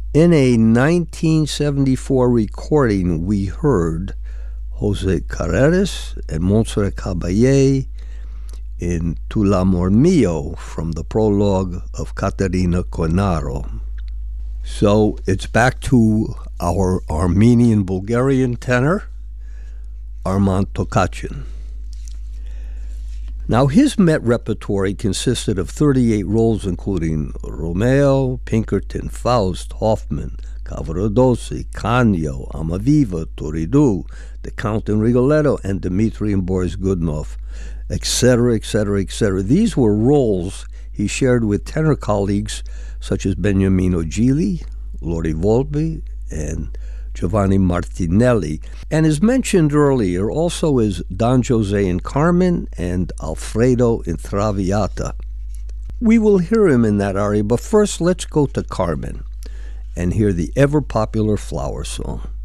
In a 1974 recording, we heard Jose Carreras and Montserrat Caballé in Tu l'amor mio from the prologue of Caterina Cornaro. So it's back to our Armenian-Bulgarian tenor, Armand Tokachin. Now, his Met repertory consisted of 38 roles, including Romeo, Pinkerton, Faust, Hoffman, Cavaradossi, Canio, Almaviva, Turiddu, the Count in Rigoletto, and Dmitri and Boris Godunov, etc., etc., etc. These were roles he shared with tenor colleagues such as Beniamino Gigli, Lori Volpi, and Giovanni Martinelli, and as mentioned earlier, also as Don Jose in Carmen and Alfredo in Traviata. We will hear him in that aria, but first let's go to Carmen and hear the ever-popular Flower Song.